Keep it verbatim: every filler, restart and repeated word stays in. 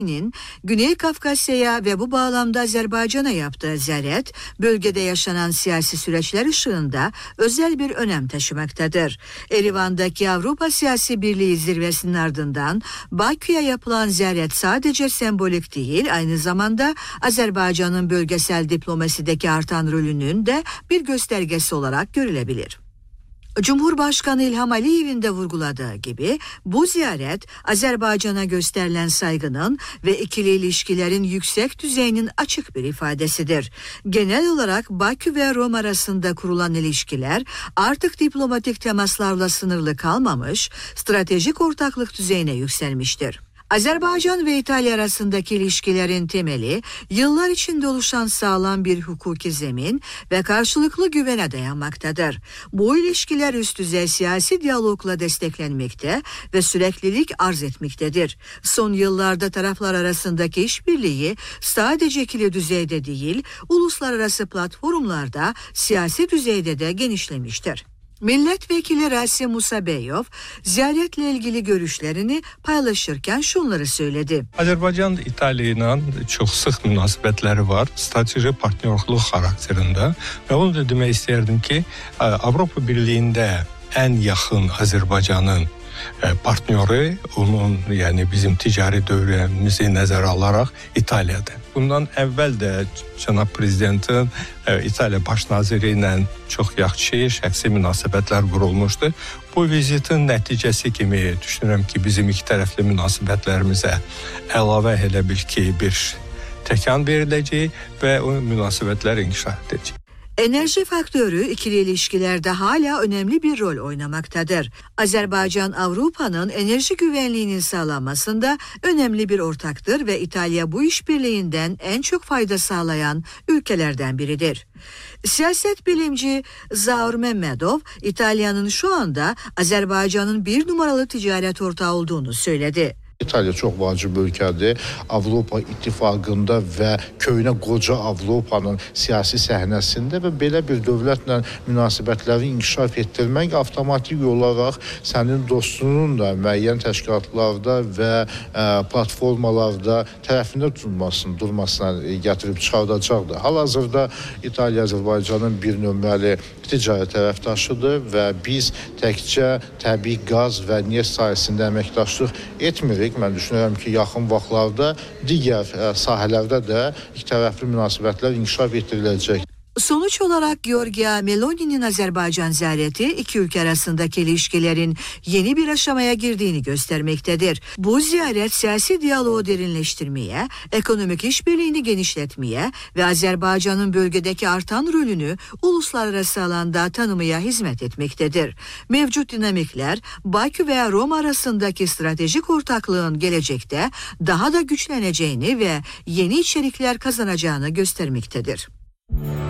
Güney Kafkasya'ya ve bu bağlamda Azerbaycan'a yaptığı ziyaret, bölgede yaşanan siyasi süreçler ışığında özel bir önem taşımaktadır. Erivan'daki Avrupa Siyasi Birliği zirvesinin ardından Bakü'ye yapılan ziyaret sadece sembolik değil, aynı zamanda Azerbaycan'ın bölgesel diplomasideki artan rolünün de bir göstergesi olarak görülebilir. Cumhurbaşkanı İlham Aliyev'in de vurguladığı gibi bu ziyaret Azerbaycan'a gösterilen saygının ve ikili ilişkilerin yüksek düzeyinin açık bir ifadesidir. Genel olarak Bakü ve Rom arasında kurulan ilişkiler artık diplomatik temaslarla sınırlı kalmamış, stratejik ortaklık düzeyine yükselmiştir. Azerbaycan ve İtalya arasındaki ilişkilerin temeli, yıllar içinde oluşan sağlam bir hukuki zemin ve karşılıklı güvene dayanmaktadır. Bu ilişkiler üst düzey siyasi diyalogla desteklenmekte ve süreklilik arz etmektedir. Son yıllarda taraflar arasındaki işbirliği sadece ikili düzeyde değil, uluslararası platformlarda siyasi düzeyde de genişlemiştir. Milletvekili Rasim Musabeyov ziyaretle ilgili görüşlerini paylaşırken şunları söyledi. Azerbaycan İtalya ile çok sık münasibetleri var. Strateji partnerlik karakterinde. Ve onu da demek isterdim ki Avrupa Birliği'nde en yakın Azerbaycan'ın partneri, onun yani bizim ticari dövremizi nəzərə alaraq İtalya'da. Bundan əvvəl də cənab prezidentin İtalya baş naziri ilə çox yaxşı şəxsi münasibətlər qurulmuşdu. Bu vizitin nəticəsi kimi düşünürəm ki, bizim iki tərəfli münasibətlərimizə əlavə elə bil ki, bir təkan veriləcək və o münasibətlər inkişaf edəcək. Enerji faktörü ikili ilişkilerde hala önemli bir rol oynamaktadır. Azerbaycan, Avrupa'nın enerji güvenliğinin sağlanmasında önemli bir ortaktır ve İtalya bu işbirliğinden en çok fayda sağlayan ülkelerden biridir. Siyaset bilimci Zaur Mehmedov, İtalya'nın şu anda Azerbaycan'ın bir numaralı ticaret ortağı olduğunu söyledi. İtalya çox vacib ölkədir. Avropa İttifaqında və köhnə qoca Avropanın siyasi səhnəsində və belə bir dövlətlə münasibətləri inkişaf etdirmək avtomatik olaraq sənin dostunun da müəyyən təşkilatlarda və ə, platformalarda tərəfində tutulmasını, durmasına gətirib çıxardacaqdır. Hal-hazırda İtalya Azərbaycanın bir nömrəli ticarət tərəfdaşıdır və biz təkcə təbii qaz və neft sahəsində əməkdaşlıq etmirik. Mən düşünürəm ki, yaxın vaxtlarda digər sahələrdə də ikitərəfli münasibətlər inkişaf etdiriləcək. Sonuç olarak Giorgia Meloni'nin Azerbaycan ziyareti iki ülke arasındaki ilişkilerin yeni bir aşamaya girdiğini göstermektedir. Bu ziyaret siyasi diyaloğu derinleştirmeye, ekonomik işbirliğini genişletmeye ve Azerbaycan'ın bölgedeki artan rolünü uluslararası alanda tanımaya hizmet etmektedir. Mevcut dinamikler Bakü veya Roma arasındaki stratejik ortaklığın gelecekte daha da güçleneceğini ve yeni içerikler kazanacağını göstermektedir.